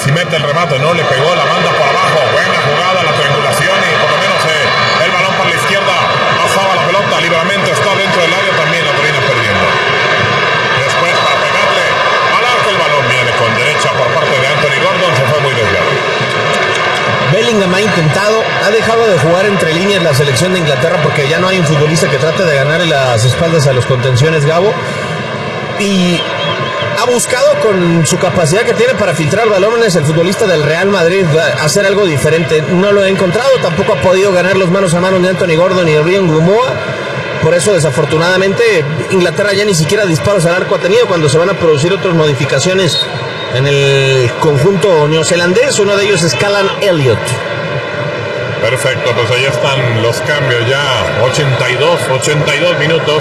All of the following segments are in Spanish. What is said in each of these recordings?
si mete el remate, no le pegó, la manda por abajo, buena jugada, la triangulación y por lo menos el balón para la izquierda, pasaba la pelota, libremente está dentro del área, también la termina perdiendo. Después para pegarle al arco, el balón viene con derecha por parte de Anthony Gordon, se fue muy desviado. Bellingham ha intentado, ha dejado de jugar entre líneas la selección de Inglaterra porque ya no hay un futbolista que trate de ganarle las espaldas a los contenciones, Gabo, y ha buscado con su capacidad que tiene para filtrar balones el futbolista del Real Madrid hacer algo diferente. No lo ha encontrado, tampoco ha podido ganar los manos a manos de Anthony Gordon y de Ryan Gumoa. Por eso, desafortunadamente, Inglaterra ya ni siquiera disparos al arco ha tenido cuando se van a producir otras modificaciones en el conjunto neozelandés. Uno de ellos es Callum Elliott. Perfecto, pues ahí están los cambios ya. 82 minutos.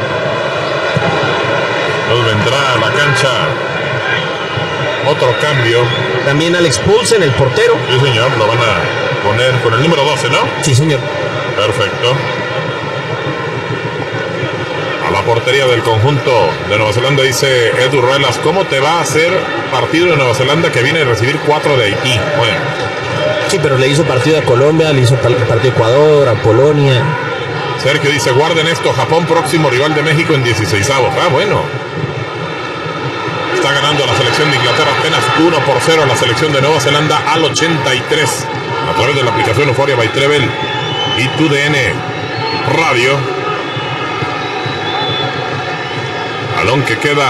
Nos vendrá a la cancha otro cambio. También Alex Poulsen, el portero. Sí, señor, lo van a poner con el número 12, ¿no? Sí, señor. Perfecto. A la portería del conjunto de Nueva Zelanda dice Edu Ruelas, ¿cómo te va a hacer partido de Nueva Zelanda que viene a recibir 4 de Haití? Bueno. Sí, pero le hizo partido a Colombia, le hizo partido a Ecuador, a Polonia. Sergio dice, guarden esto, Japón próximo rival de México en 16avos. Ah, bueno. Está ganando la selección de Inglaterra apenas 1-0 a la selección de Nueva Zelanda al 83. A través de la aplicación Euphoria by Trevel y TUDN Radio. Balón que queda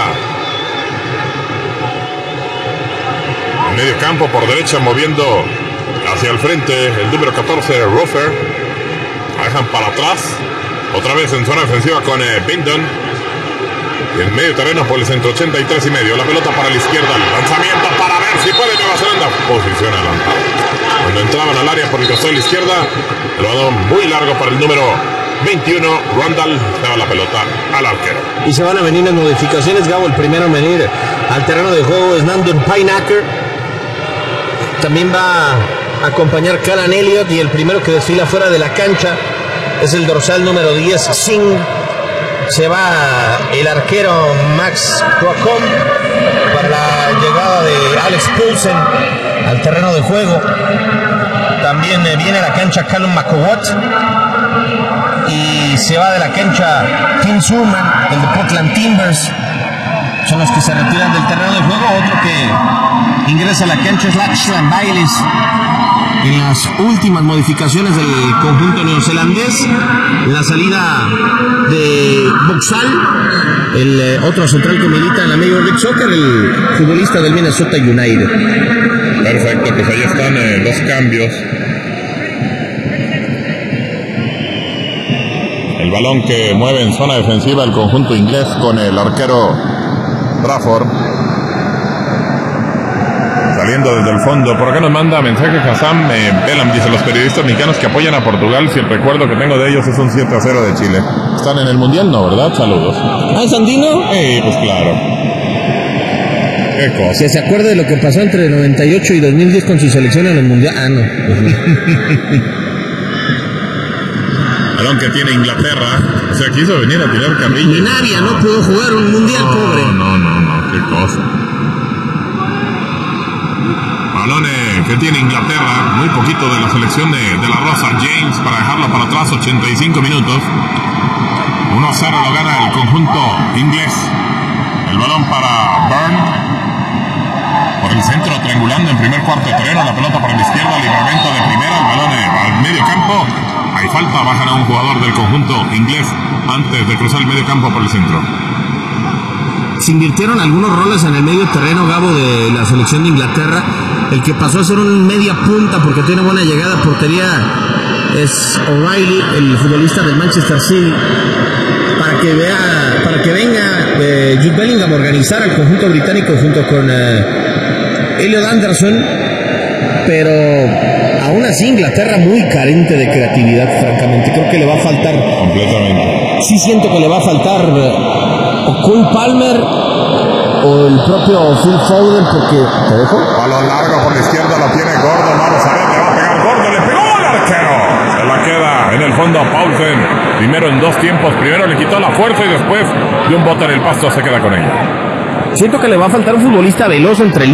en medio campo por derecha, moviendo hacia el frente el número 14, Rofer. Dejan para atrás. Otra vez en zona defensiva con Bindon. En medio terreno por el centro, 83 y medio. La pelota para la izquierda. El lanzamiento para ver si puede Nueva Zelanda. Posición adelantada. Cuando entraban al área por el costado de la izquierda, el balón muy largo para el número 21. Randall daba la pelota al arquero. Y se van a venir las modificaciones, Gabo. El primero en venir al terreno de juego es Nandon Pineacker. También va a acompañar Callum Elliott. Y el primero que desfila fuera de la cancha es el dorsal número 10, Singh. Se va el arquero Max Procom para la llegada de Alex Poulsen al terreno de juego. También viene a la cancha Callum McCowott. Y se va de la cancha Tim Surman, el de Portland Timbers. Son los que se retiran del terreno de juego. Otro que ingresa a la cancha es Lachlan Bayliss. En las últimas modificaciones del conjunto neozelandés, la salida de Boxall, el otro central que milita en la Major League Soccer, el futbolista del Minnesota United. Perfecto, pues ahí están los cambios. El balón que mueve en zona defensiva el conjunto inglés con el arquero Trafford. Saliendo desde el fondo. Por acá nos manda mensaje Hassan Belam. Dice, los periodistas mexicanos que apoyan a Portugal, si el recuerdo que tengo de ellos es un 7-0 de Chile. ¿Están en el Mundial? No, ¿verdad? Saludos. ¿Ah, es andino? Pues claro. Qué cosa. Que se acuerde de lo que pasó entre 98 y 2010 con su selección en el Mundial. Ah, no. Pues no. Balón que tiene Inglaterra. O sea, quiso venir a tirar carrilla. Navia no pudo jugar un Mundial, pobre. No. Qué cosa. Balones que tiene Inglaterra, muy poquito de la selección de la Rosa James para dejarlo para atrás, 85 minutos. 1-0 lo gana el conjunto inglés. El balón para Byrne. Por el centro, triangulando en primer cuarto de terreno, la pelota por la izquierda, libramiento de primera, el balón al medio campo. Hay falta, bajan a un jugador del conjunto inglés antes de cruzar el medio campo por el centro. Se invirtieron algunos roles en el medio terreno, Gabo, de la selección de Inglaterra. El que pasó a ser un media punta porque tiene buena llegada a portería es O'Reilly, el futbolista del Manchester City, para que venga Jude Bellingham a organizar al conjunto británico junto con Elliot Anderson. Pero aún así Inglaterra muy carente de creatividad, francamente. Creo que le va a faltar completamente. Sí siento que le va a faltar o Cole Palmer o el propio Phil Foden, porque ¿te dejo? Balón largo por la izquierda, lo tiene Gordon. Vamos a ver, le va a pegar Gordon, le pegó al arquero. Se la queda en el fondo a Poulsen. Primero en dos tiempos, primero le quitó la fuerza y después de un bote en el pasto se queda con ella. Siento que le va a faltar un futbolista veloz entre